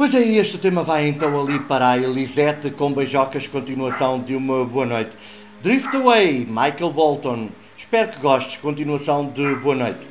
Pois é, este tema vai então ali para a Elisete com beijocas, continuação de uma boa noite. Drift Away, Michael Bolton. Espero que gostes, continuação de boa noite.